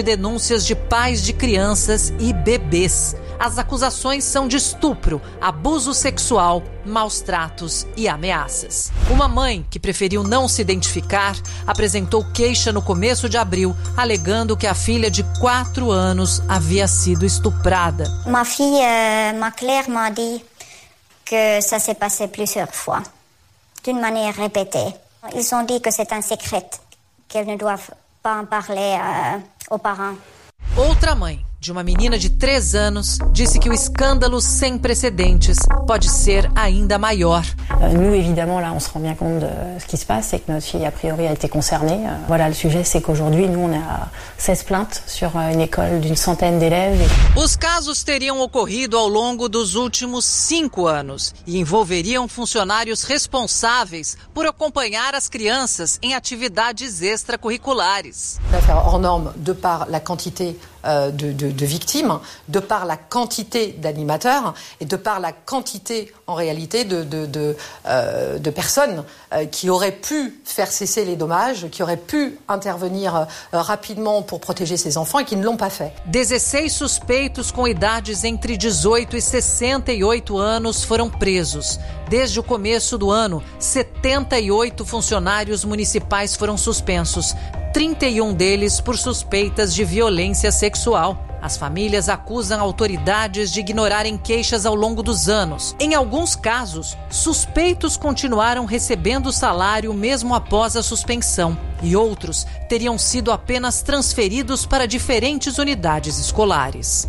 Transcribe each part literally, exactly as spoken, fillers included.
denúncias de pais de crianças e bebês. As acusações são de estupro, abuso sexual, maus tratos e ameaças. Uma mãe, que preferiu não se identificar, apresentou queixa no começo de abril, alegando que a filha de quatro anos havia sido estuprada. Ma fille euh, m'a clairement dit que ça s'est passé plusieurs fois, d'une manière répétée. Ils ont dit que c'est un secret, qu'elles ne doivent pas en parler euh, aux parents. Outra mãe, de uma menina de três anos, disse que o escândalo sem precedentes pode ser ainda maior. Nous, évidemment, là, on se rend bien compte de ce qui se passe, c'est que notre fille, a priori, a été concernée. Voilà, le sujet, c'est qu'aujourd'hui, nous, on a seize plaintes sur une école d'une centaine d'élèves. Os casos teriam ocorrido ao longo dos últimos cinco anos e envolveriam funcionários responsáveis por acompanhar as crianças em atividades extracurriculares. L'affaire hors norme de par la quantité euh, de, de, de victimes, de par la quantité d'animateurs et de par la quantité, en réalité, de, de, de, euh, de personnes euh, qui auraient pu faire cesser les dommages, qui auraient pu intervenir euh, rapidement pour protéger ces enfants et qui ne l'ont pas fait. dezesseis suspeitos com idades entre dezoito e sessenta e oito anos foram presos. Desde o começo do ano, setenta e oito funcionários municipais foram suspensos, trinta e um deles por suspeitas de violência sexual. As famílias acusam autoridades de ignorarem queixas ao longo dos anos. Em alguns casos, suspeitos continuaram recebendo salário mesmo após a suspensão, e outros teriam sido apenas transferidos para diferentes unidades escolares.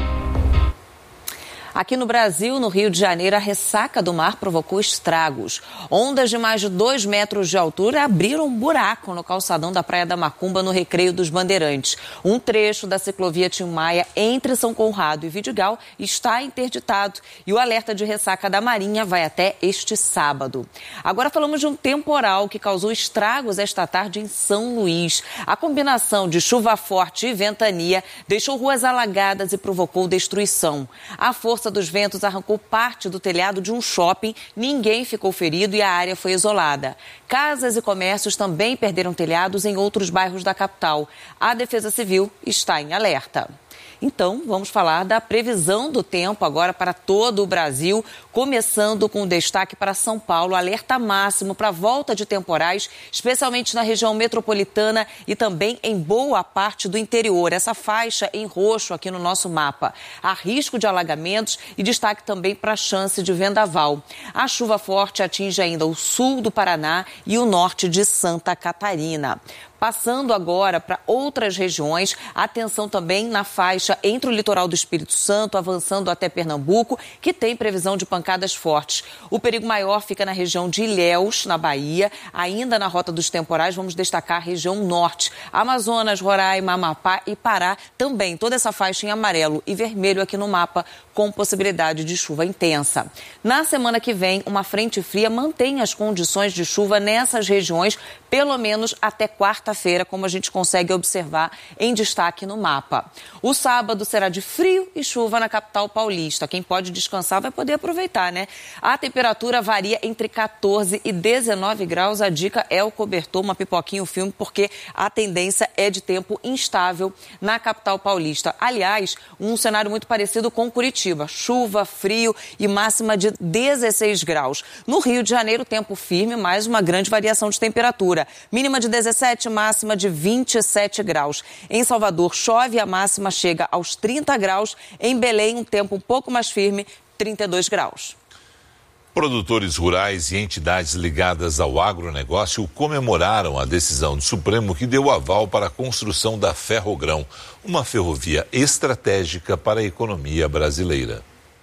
Aqui no Brasil, no Rio de Janeiro, a ressaca do mar provocou estragos. Ondas de mais de dois metros de altura abriram um buraco no calçadão da Praia da Macumba, no Recreio dos Bandeirantes. Um trecho da ciclovia Tim Maia entre São Conrado e Vidigal está interditado e o alerta de ressaca da Marinha vai até este sábado. Agora falamos de um temporal que causou estragos esta tarde em São Luís. A combinação de chuva forte e ventania deixou ruas alagadas e provocou destruição. A força dos ventos arrancou parte do telhado de um shopping, ninguém ficou ferido e a área foi isolada. Casas e comércios também perderam telhados em outros bairros da capital. A Defesa Civil está em alerta. Então, vamos falar da previsão do tempo agora para todo o Brasil, começando com destaque para São Paulo, alerta máximo para a volta de temporais, especialmente na região metropolitana e também em boa parte do interior. Essa faixa em roxo aqui no nosso mapa. Há risco de alagamentos e destaque também para a chance de vendaval. A chuva forte atinge ainda o sul do Paraná e o norte de Santa Catarina. Passando agora para outras regiões, atenção também na faixa entre o litoral do Espírito Santo, avançando até Pernambuco, que tem previsão de pancadas fortes. O perigo maior fica na região de Ilhéus, na Bahia. Ainda na rota dos temporais, vamos destacar a região norte. Amazonas, Roraima, Amapá e Pará também. Toda essa faixa em amarelo e vermelho aqui no mapa, com possibilidade de chuva intensa. Na semana que vem, uma frente fria mantém as condições de chuva nessas regiões, pelo menos até quarta-feira, como a gente consegue observar em destaque no mapa. O sábado será de frio e chuva na capital paulista. Quem pode descansar vai poder aproveitar, né? A temperatura varia entre quatorze e dezenove graus. A dica é o cobertor, uma pipoquinha, o filme, porque a tendência é de tempo instável na capital paulista. Aliás, um cenário muito parecido com Curitiba. Chuva, frio e máxima de dezesseis graus. No Rio de Janeiro, tempo firme, mais uma grande variação de temperatura. Mínima de dezessete, máxima de vinte e sete graus. Em Salvador, chove e a máxima chega aos trinta graus. Em Belém, um tempo um pouco mais firme, trinta e dois graus. Produtores rurais e entidades ligadas ao agronegócio comemoraram a decisão do Supremo que deu aval para a construção da Ferrogrão, uma ferrovia estratégica para a economia brasileira.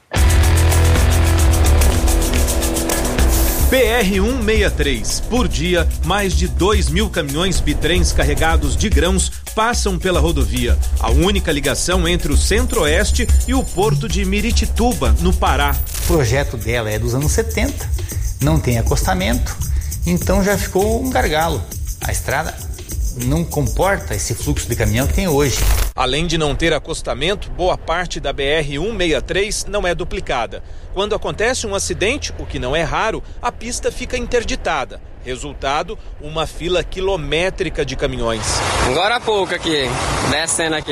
B R cento e sessenta e três. Por dia, mais de dois mil caminhões bitrens carregados de grãos passam pela rodovia. A única ligação entre o Centro-Oeste e o porto de Miritituba, no Pará. O projeto dela é dos anos setenta, não tem acostamento, então já ficou um gargalo. A estrada não comporta esse fluxo de caminhão que tem hoje. Além de não ter acostamento, boa parte da B R cento e sessenta e três não é duplicada. Quando acontece um acidente, o que não é raro, a pista fica interditada. Resultado, uma fila quilométrica de caminhões. Agora há pouco aqui, descendo aqui.